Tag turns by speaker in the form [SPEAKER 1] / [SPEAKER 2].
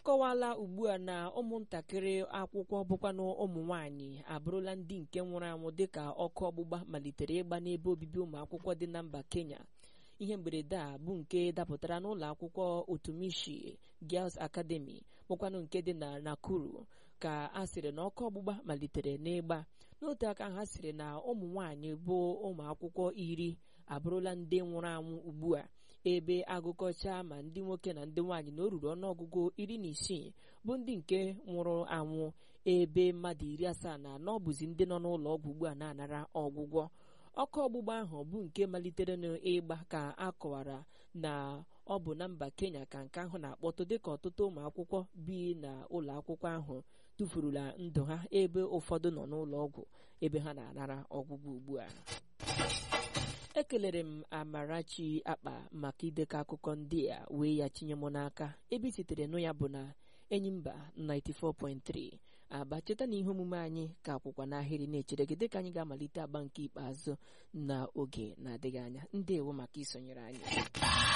[SPEAKER 1] akọwala ugbu a na ụmụntakịrị akwụkwọ bụkwanụ ụmụ nwanyị abụrụla ndị nke nwụrụ anwụ dịka ọkụ ọgbụgba malitere ịgba n'ebe obibi ụmụ akwụkwọ dị na mba Kenya. Ihe mberede a bụ nke dapụtara n'ụlọ akwụkwọ Utumishi Girls Academy bụkwanụ nke dị na Nakuru ka a sịrị na ọkụ ọgbụgba malitere n'ịgba. N'otu aka ha sịrị na ụmụ nwanyị bụ ụmụ akwụkwọ 10 abụrụla ndị nwụrụ anwụ ugbu a, ebe agụkọcha ma ndị nwoke na ndị nwaanyị na o ruru ọnụọgụgụ 16 bụ ndị nke nwụrụ anwụ, ebe mmadụ 74 bụzi ndị nọ n'ụlọ ọgwụ ugbu a na-anara ọgwụgwọ. Ọkụ ọgbụgba ahụ bụ nke malitere n'ịgba ka a kọwara na ọ bụ na mba Kenya ka nke ahụ na-akpọtụ, dịka ọtụtụ ụmụ akwụkwọ bi na ụlọ akwụkwọ ahụ tụfurula ndụ ha, ebe ụfọdụ nọ n'ụlọ ọgwụ ebe ha na-anara ọgwụgwọ ugbu a. Ekelere m Amarachi Akpa maka idekọ akụkọ ndị a wee ya chinye m n'aka. Ebe sitere nụ ya bụ na Enyimba 94.3 Aba. Cheta na ihe omume anyị ka akwụkwọ n'ahịrị na-echere gị dịka anyị ga-amalite agba nke ikpeazụ na oge na-adịghị anya. Ndewo maka isonyere anyị.